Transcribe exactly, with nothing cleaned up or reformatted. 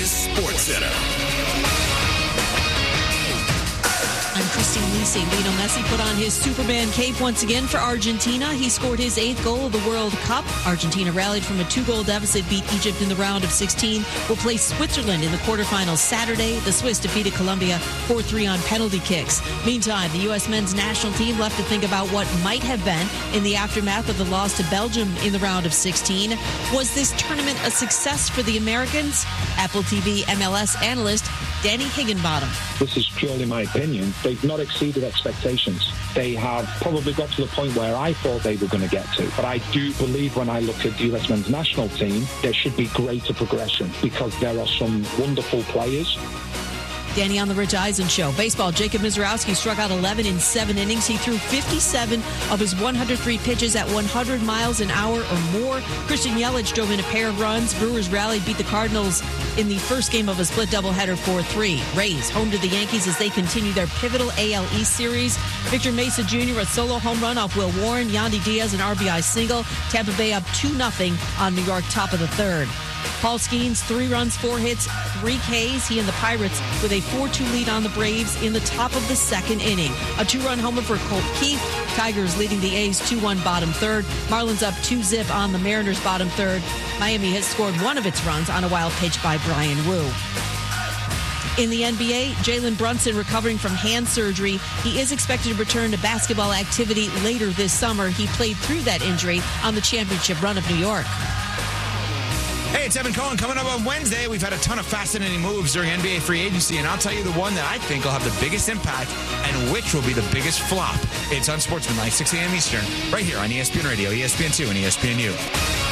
Vegas SportsCenter. I'm Christine Lisi. Lionel Messi put on his Superman cape once again for Argentina. He scored his eighth goal of the World Cup. Argentina rallied from a two-goal deficit, beat Egypt in the round of sixteen, will play Switzerland in the quarterfinals Saturday. The Swiss defeated Colombia four three on penalty kicks. Meantime, the U S men's national team left to think about what might have been in the aftermath of the loss to Belgium in the round of sixteen. Was this tournament a success for the Americans? Apple T V M L S analyst Danny Higginbottom. This is purely my opinion. They've not exceeded expectations. They have probably got to the point where I thought they were going to get to. But I do believe when I look at the U S men's national team, there should be greater progression because there are some wonderful players. Danny on the Rich Eisen Show. Baseball, Jacob Mizorowski struck out eleven in seven innings. He threw fifty-seven of his one hundred three pitches at one hundred miles an hour or more. Christian Yelich drove in a pair of runs. Brewers rallied, beat the Cardinals in the first game of a split doubleheader four three. Rays home to the Yankees as they continue their pivotal A L East series. Victor Mesa Junior a solo home run off Will Warren. Yandy Diaz an R B I single. Tampa Bay up two nothing on New York, top of the third. Paul Skeens, three runs, four hits, three Ks. He and the Pirates with a four two lead on the Braves in the top of the second inning. A two-run homer for Colt Keith. Tigers leading the A's two one bottom third. Marlins up two zip on the Mariners bottom third. Miami has scored one of its runs on a wild pitch by Brian Wu. In the N B A, Jalen Brunson recovering from hand surgery. He is expected to return to basketball activity later this summer. He played through that injury on the championship run of New York. Hey, it's Evan Cohen. Coming up on Wednesday, we've had a ton of fascinating moves during N B A free agency, and I'll tell you the one that I think will have the biggest impact and which will be the biggest flop. It's Unsportsmanlike, six a.m. Eastern, right here on E S P N Radio, E S P N two, and E S P N U.